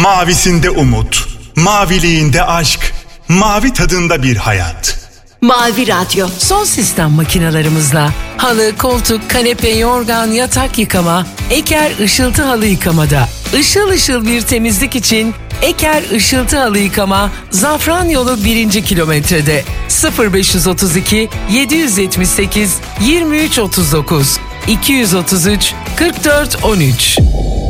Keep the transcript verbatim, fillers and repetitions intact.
Mavisinde umut, maviliğinde aşk, mavi tadında bir hayat. Mavi Radyo. Son sistem makinalarımızla halı, koltuk, kanepe, yorgan, yatak yıkama, Eker ışıltı halı yıkamada. Işıl ışıl bir temizlik için Eker ışıltı halı yıkama Zafran Yolu birinci kilometrede. sıfır beş otuz iki yedi yetmiş sekiz yirmi üç otuz dokuz iki yüz otuz üç kırk dört on üç.